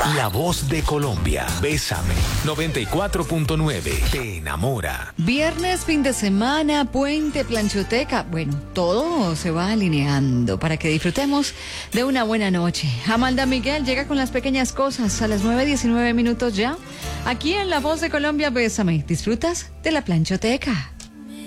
La voz de Colombia. Bésame. 94.9. Te enamora. Viernes, fin de semana, puente, planchoteca. Bueno, todo se va alineando para que disfrutemos de una buena noche. Amanda Miguel llega con las pequeñas cosas a las 9:19 ya. Aquí en La Voz de Colombia, Bésame. ¿Disfrutas de la planchoteca?